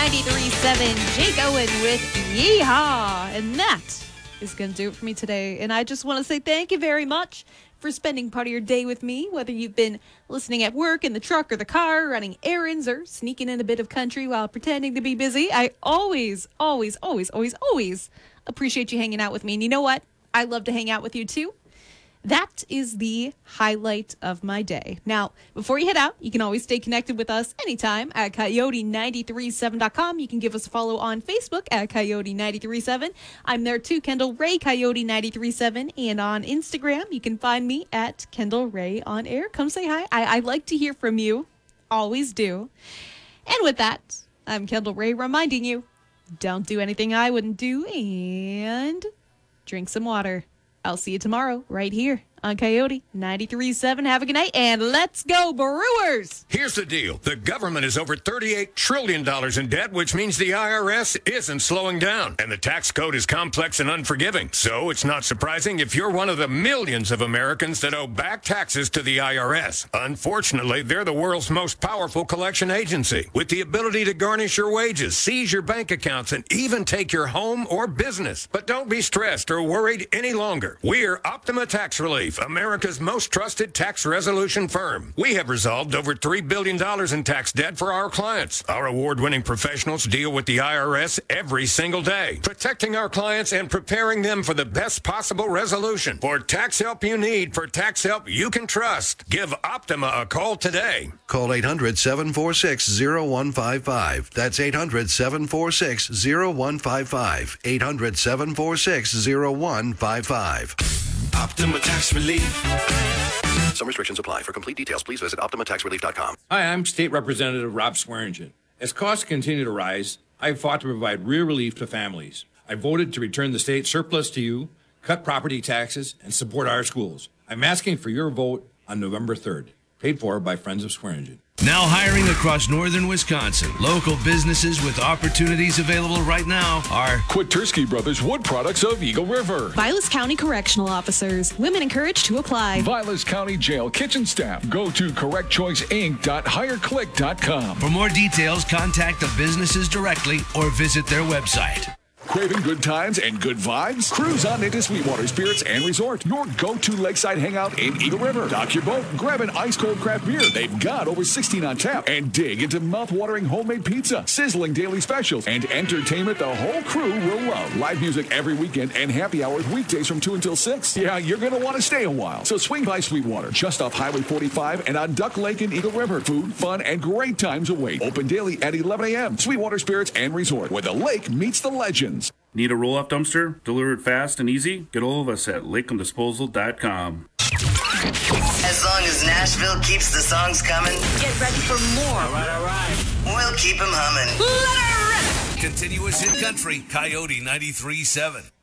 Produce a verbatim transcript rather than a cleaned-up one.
ninety-three point seven, Jake Owen with Yeehaw. And that is going to do it for me today. And I just want to say thank you very much for spending part of your day with me, whether you've been listening at work, in the truck or the car, running errands, or sneaking in a bit of country while pretending to be busy. I always, always, always, always, always appreciate you hanging out with me. And you know what? I love to hang out with you too. That is the highlight of my day. Now, before you head out, you can always stay connected with us anytime at coyote nine three seven dot com. You can give us a follow on Facebook at coyote nine three seven. I'm there too, Kendall Ray, coyote nine three seven. And on Instagram, you can find me at Kendall Ray on air. Come say hi. I, I like to hear from you. Always do. And with that, I'm Kendall Ray reminding you, don't do anything I wouldn't do and drink some water. I'll see you tomorrow right here on Coyote ninety-three point seven. Have a good night, and let's go Brewers! Here's the deal. The government is over thirty-eight trillion dollars in debt, which means the I R S isn't slowing down. And the tax code is complex and unforgiving. So it's not surprising if you're one of the millions of Americans that owe back taxes to the I R S. Unfortunately, they're the world's most powerful collection agency, with the ability to garnish your wages, seize your bank accounts, and even take your home or business. But don't be stressed or worried any longer. We're Optima Tax Relief, America's most trusted tax resolution firm. We have resolved over three billion dollars in tax debt for our clients. Our award-winning professionals deal with the I R S every single day, protecting our clients and preparing them for the best possible resolution. For tax help you need, for tax help you can trust, give Optima a call today. Call eight hundred, seven four six, zero one five five. That's eight hundred, seven four six, zero one five five. eight hundred, seven four six, zero one five five. Optima Tax Relief. Some restrictions apply. For complete details, please visit optima tax relief dot com. Hi, I'm State Representative Rob Swearingen. As costs continue to rise, I've fought to provide real relief to families. I voted to return the state surplus to you, cut property taxes, and support our schools. I'm asking for your vote on November third. Paid for by Friends of Swearingen. Now hiring across northern Wisconsin. Local businesses with opportunities available right now are Kwitursky Brothers Wood Products of Eagle River. Vilas County Correctional Officers. Women encouraged to apply. Vilas County Jail Kitchen Staff. Go to correct choice inc dot hire click dot com. For more details, contact the businesses directly or visit their website. Craving good times and good vibes? Cruise on into Sweetwater Spirits and Resort, your go-to lakeside hangout in Eagle River. Dock your boat, grab an ice-cold craft beer. They've got over sixteen on tap. And dig into mouth-watering homemade pizza, sizzling daily specials, and entertainment the whole crew will love. Live music every weekend and happy hours weekdays from two until six. Yeah, you're going to want to stay a while. So swing by Sweetwater, just off Highway forty-five and on Duck Lake in Eagle River. Food, fun, and great times await. Open daily at eleven a.m. Sweetwater Spirits and Resort, where the lake meets the legends. Need a roll-off dumpster delivered fast and easy? Get hold of us at lakeland disposal dot com. As long as Nashville keeps the songs coming, get ready for more. All right, all right. We'll keep them humming. Let her rip. Continuous hit country, Coyote ninety-three point seven.